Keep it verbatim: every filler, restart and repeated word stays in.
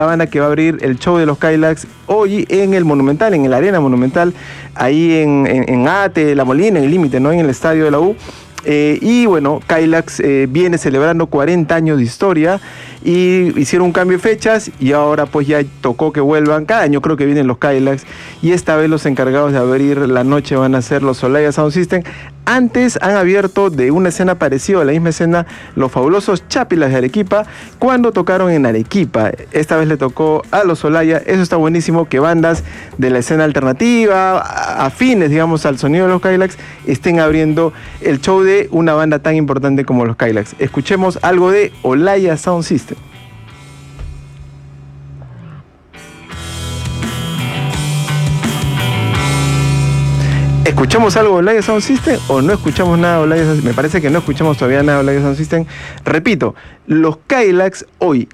la banda que va a abrir el show de los Kylax hoy en el Monumental, en el Arena Monumental, ahí en, en, en Ate, La Molina, en el límite, ¿no? En el estadio de la U. Eh, y bueno, Kylax eh, viene celebrando cuarenta años de historia y hicieron un cambio de fechas y ahora pues ya tocó que vuelvan. Cada año creo que vienen los Kylax y esta vez los encargados de abrir la noche van a ser los Olaya Sound System. Antes han abierto de una escena parecida a la misma escena los fabulosos Chápilas de Arequipa cuando tocaron en Arequipa. Esta vez le tocó a los Olaya. Eso está buenísimo, que bandas de la escena alternativa, afines digamos al sonido de los Kylax, estén abriendo el show de una banda tan importante como los Kylax. Escuchemos algo de Olaya Sound System. ¿Escuchamos algo de Olaya Sound System o no escuchamos nada de Olaya Sound System? Me parece que no escuchamos todavía nada de Olaya Sound System. Repito, los Kylax hoy